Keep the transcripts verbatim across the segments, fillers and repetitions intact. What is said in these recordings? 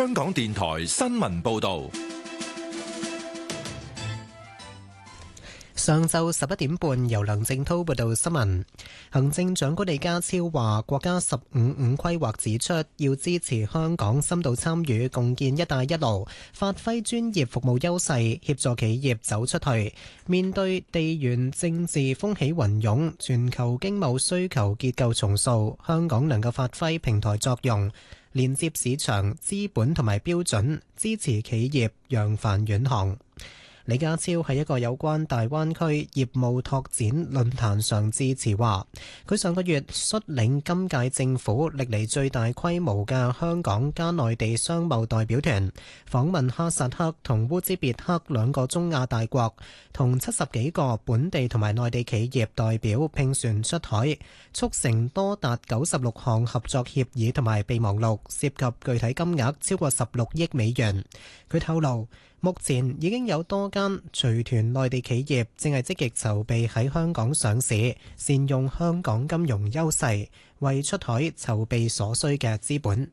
香港電台新聞報道。 上晝十一點半，由梁正滔報道新聞。行政長官李家超話，國家十五五規劃指出，要支持香港深度參與共建「一帶一路」，發揮專業服務優勢，協助企業走出去。面對地緣政治風起雲湧，全球經貿需求結構重塑，香港能夠發揮平台作用，連接市場、資本同埋標準，支持企業揚帆遠航。李家超喺一個有關大灣區業務拓展論壇上致辭話，佢上個月率領今屆政府歷嚟最大規模嘅香港加內地商貿代表團訪問哈薩克同烏茲別克兩個中亞大國，同七十幾個本地同埋內地企業代表拼船出海，促成多達九十六項合作協議同埋備忘錄，涉及具體金額超過十六億美元。佢透露，目前已經有多間隨團內地企業正係積極籌備喺香港上市，善用香港金融優勢，為出海籌備所需嘅資本。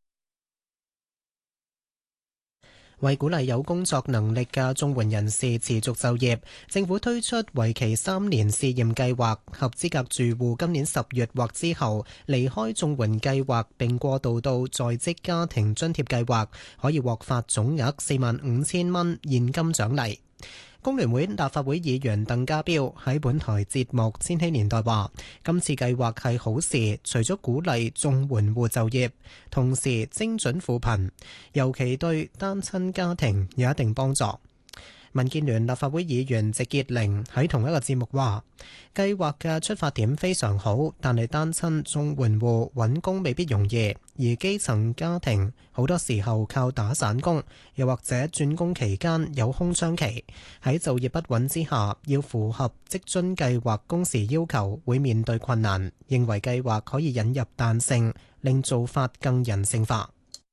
為鼓勵有工作能力嘅綜援人士持續就業，政府推出為期三年試驗計劃，合資格住戶今年十月或之後離開綜援計劃並過渡到在職家庭津貼計劃，可以獲發總額四萬五千蚊現金獎勵。工聯會立法會議員鄧家彪喺本台節目《千禧年代》話，今次計劃係好事，除咗鼓勵綜援戶就業，同時精準扶貧，尤其對單親家庭有一定幫助。民建聯立法會議員席潔玲喺同一個節目話，計劃嘅出發點非常好，但係單親綜援戶揾工未必容易，而基層家庭好多時候靠打散工，又或者轉工期間有空窗期，喺就業不穩之下，要符合職津計劃工時要求，會面對困難。認為計劃可以引入彈性，令做法更人性化。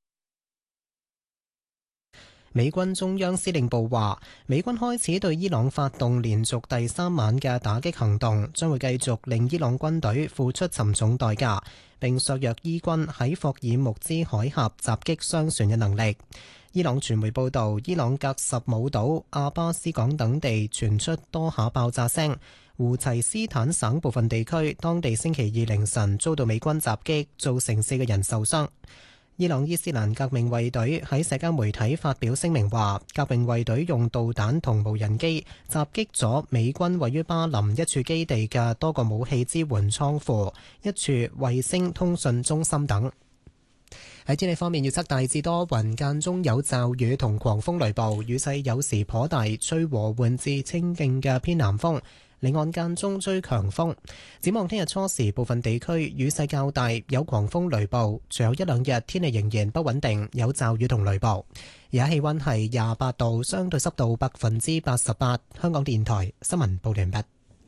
美軍中央司令部話，美軍開始對伊朗發動連續第三晚嘅打擊行動，將會繼續令伊朗軍隊付出沉重代價，並削弱伊軍喺霍爾木茲海峽襲擊商船嘅能力。伊朗傳媒報道，伊朗格什姆島、阿巴斯港等地傳出多下爆炸聲，胡齊斯坦省部分地區當地星期二凌晨遭到美軍襲擊，造成四個人受傷。伊朗伊斯蘭革命衛隊喺社交媒體發表聲明話，革命衛隊用導彈同無人機襲擊咗美軍位於巴林一處基地嘅多個武器支援倉庫、一處衛星通訊中心等。喺天氣方面，預測大致多雲，間中有驟雨同狂風雷暴，雨勢有時頗大，吹和緩至清勁嘅偏南風。離岸間中吹強風，展望聽日初時部分地區雨勢較大，有狂風雷暴，隨後一兩日天氣仍然不穩定，有驟雨同雷暴。而家氣溫係廿八度，相對濕度百分之八十八。香港電台新聞報完畢。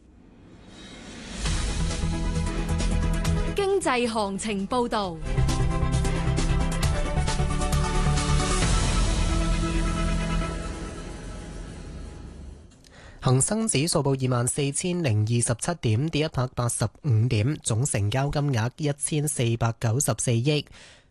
經濟行情報道。 恒生指數報二萬四千零二十七點，跌一百八十五點，總成交金額一千四百九十四億。